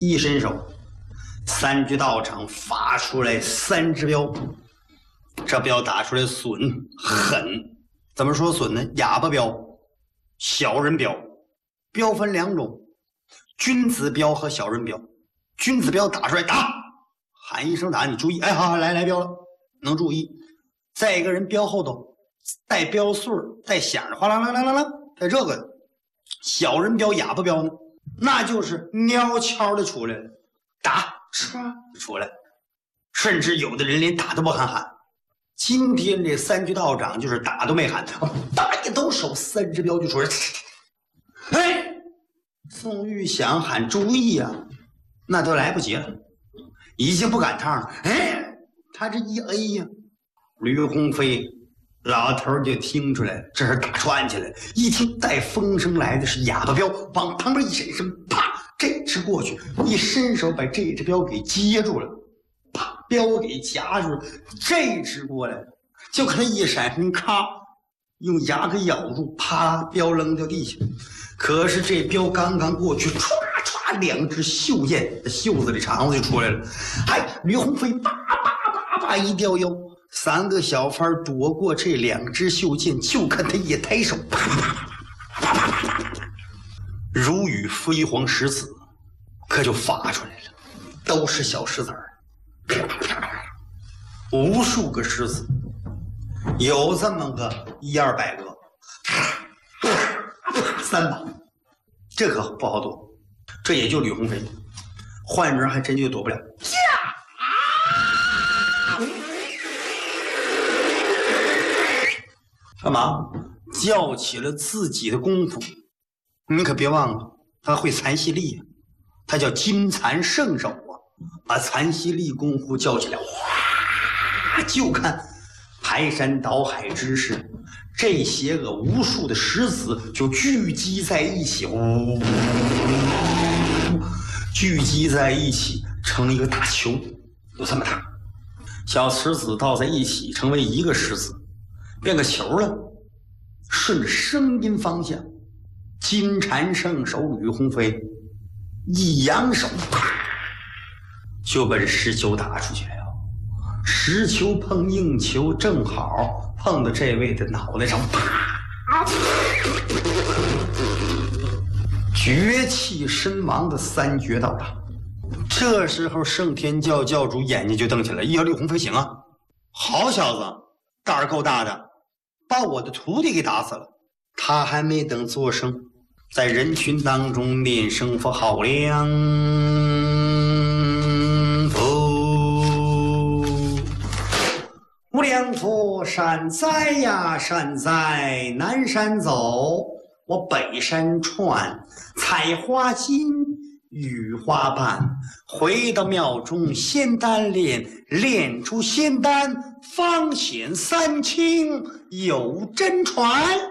一伸手，三绝道场发出来3只镖。这镖打出来损狠，怎么说损呢？哑巴镖、小人镖。镖分2种，君子镖和小人镖。君子镖打出来打，喊一声打，你注意，哎，好，来镖了，能注意。再一个人镖后头带镖穗带响的，哗啦啦啦啦啦，带这个的。小人镖、哑巴镖呢，那就是蔫悄的出来了，打唰出来，甚至有的人连打都不喊。今天这三绝道长就是打都没喊，打一抖手，3只镖就出来。哎，宋玉想喊注意啊，那都来不及了，已经不赶趟了。哎，他这一 A 呀，吕鸿飞老头就听出来了，这是打串起来。一听带风声来的是哑巴镖，往旁边一伸身，啪，这只过去，一伸手把这只镖给接住了，啪，镖给夹住了。这只过来了，就看他一闪身，咔，用牙给咬住，啪，镖扔掉地下。可是这镖刚刚过去，唰唰，2只袖箭袖子里肠子就出来了。哎，吕鸿飞叭叭叭叭一吊腰，3个小番躲过这2只袖箭，就看他一抬手，啪啪啪啪啪啪啪，如雨飞黄石子，可就发出来了，都是小石子儿，啪啪啪啪，无数个石子，有这么个100-200个。3把，这可不好躲，这也就吕鸿飞，换人还真就躲不了。干嘛？叫起了自己的功夫，你可别忘了，他会残息力啊，他叫金蚕圣手啊，把残息力功夫叫起来，哗，就看排山倒海之势。这些个无数的石子就聚集在一起，聚集在一起成一个大球，有这么大。小石子倒在一起成为一个石子，变个球了。顺着声音方向，金蝉圣手吕鸿飞一扬手，啪，就把这石球打出去了。石球碰硬球，正好碰到这位的脑袋上，啪！绝气身亡的3绝道长。这时候，圣天教教主眼睛就瞪起来：“呀，吕鸿飞行啊，好小子，胆儿够大的，把我的徒弟给打死了。”他还没等作声，在人群当中念声佛好亮。无量佛善哉呀，善哉！南山走，我北山串，采花金，雨花瓣。回到庙中仙丹炼，炼出仙丹，方显3清有真传。